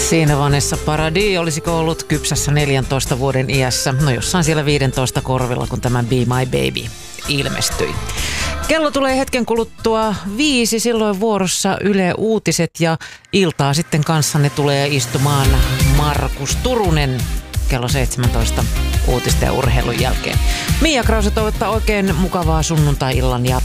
Siinä Vanessa Paradis olisiko ollut kypsässä 14 vuoden iässä, no jossain siellä 15 korvilla, kun tämä Be My Baby ilmestyi. Kello tulee hetken kuluttua 5, silloin vuorossa Yle Uutiset ja iltaa sitten kanssanne tulee istumaan Markus Turunen kello 17 uutisten ja urheilun jälkeen. Mia Krause toivottaa oikein mukavaa sunnuntai-illan jatkoa.